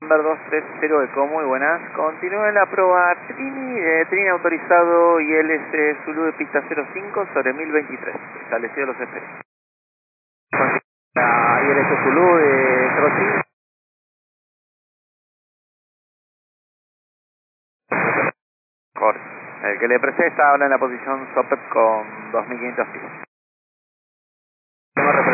Number 230 Eco, muy buenas. Continúa la prueba Trini autorizado y ILS Zulu de pista 05 sobre 1023. Establecido los especios. La ILS Zulu de 05. Correcto. El que le precede está ahora en la posición SOPEP con 2500 pies. Tengo